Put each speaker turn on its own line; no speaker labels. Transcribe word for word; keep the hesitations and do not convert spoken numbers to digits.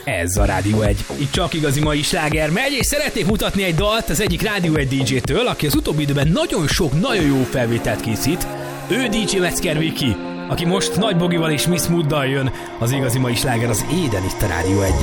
Ez a Rádió egy. Itt csak igazi mai sláger megy, és szeretnék mutatni egy dalt az egyik Rádió egy dé dzsétől, aki az utóbbi időben nagyon sok, nagyon jó felvételt készít. Ő dé dzsé Metzger Viki, aki most Nagy Bogival és Miss Mooddal jön. Az igazi mai sláger az Éden itt a Rádió egy.